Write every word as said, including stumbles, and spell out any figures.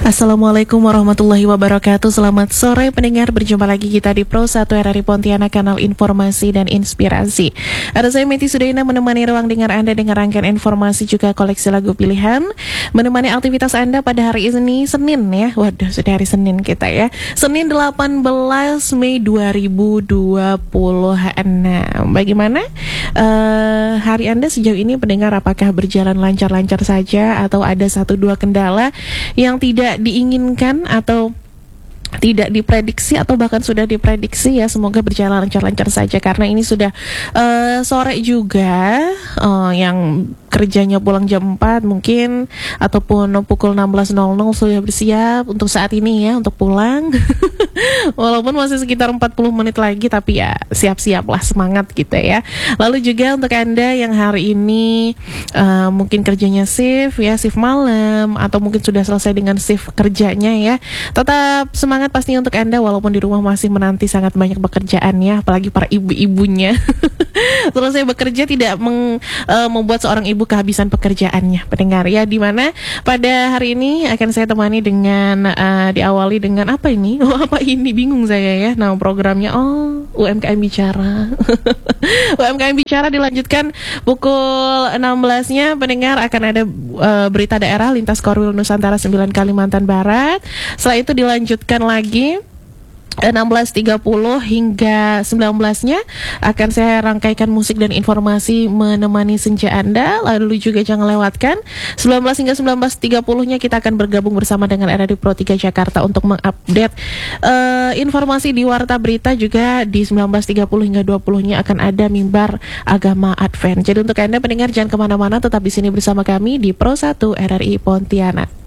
Assalamualaikum warahmatullahi wabarakatuh. Selamat sore pendengar, berjumpa lagi kita di Pro satu R R I Pontianak, kanal informasi dan inspirasi. Ada saya Meti Sudaina menemani ruang dengar Anda dengan rangkaian informasi juga koleksi lagu pilihan, menemani aktivitas Anda pada hari ini Senin ya. Waduh, sudah hari Senin kita ya. Senin delapan belas Mei dua ribu dua puluh enam. Bagaimana uh, hari Anda sejauh ini pendengar? Apakah berjalan lancar-lancar saja atau ada satu dua kendala yang tidak diinginkan atau tidak diprediksi atau bahkan sudah diprediksi? Ya, semoga berjalan lancar-lancar saja karena ini sudah uh, sore juga, uh, yang kerjanya pulang jam empat mungkin ataupun pukul enam belas nol nol sudah bersiap untuk saat ini ya untuk pulang. Walaupun masih sekitar empat puluh menit lagi, tapi ya siap-siap lah, semangat gitu ya. Lalu juga untuk Anda yang hari ini uh, mungkin kerjanya shift ya, shift malam, atau mungkin sudah selesai dengan shift kerjanya ya, tetap semangat pastinya untuk Anda walaupun di rumah masih menanti sangat banyak pekerjaan ya, apalagi para ibu-ibunya. Selesai bekerja tidak meng, uh, membuat seorang ibu kehabisan pekerjaannya, pendengar ya. Dimana pada hari ini akan saya temani dengan uh, diawali dengan apa ini? Oh, apa ini? Bingung saya ya. Nah, programnya oh U M K M Bicara. U M K M Bicara dilanjutkan pukul enam belas-nya, pendengar, akan ada uh, berita daerah lintas Korwil Nusantara sembilan Kalimantan Barat. Setelah itu dilanjutkan lagi enam belas tiga puluh hingga sembilan belas-nya akan saya rangkaikan musik dan informasi menemani senja Anda. Lalu juga jangan lewatkan sembilan belas hingga sembilan belas tiga puluh-nya kita akan bergabung bersama dengan R R I Pro tiga Jakarta untuk mengupdate uh, informasi di Warta Berita. Juga di sembilan belas tiga puluh hingga dua puluh-nya akan ada mimbar agama Advent. Jadi untuk Anda pendengar jangan kemana-mana, tetap di sini bersama kami di Pro satu R R I Pontianak.